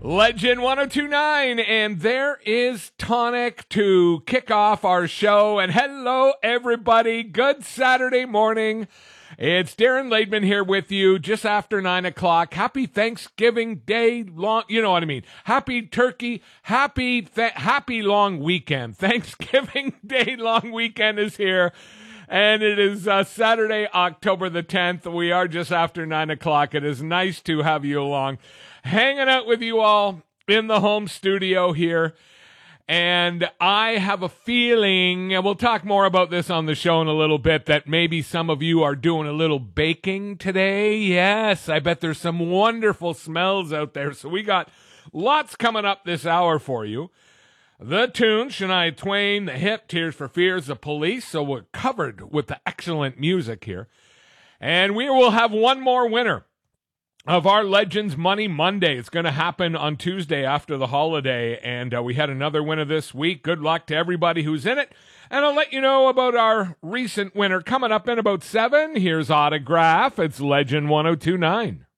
Legend 1029, and there is Tonic to kick off our show. And hello, everybody. Good Saturday morning. It's Darren Laidman here with you just after 9 o'clock. Happy Thanksgiving Day long, you know what I mean. Happy turkey, happy long weekend. Thanksgiving Day long weekend is here. And it is Saturday, October the 10th. We are just after 9 o'clock. It is nice to have you along, hanging out with you all in the home studio here. And I have a feeling, and we'll talk more about this on the show in a little bit, that maybe some of you are doing a little baking today. Yes, I bet there's some wonderful smells out there. So we got lots coming up this hour for you. The tune, Shania Twain, the hit, Tears for Fears, The Police. So we're covered with the excellent music here. And we will have one more winner of our Legends Money Monday. It's going to happen on Tuesday after the holiday, and we had another winner this week. Good luck to everybody who's in it, and I'll let you know about our recent winner coming up in about 7. Here's Autograph. It's Legend 1029.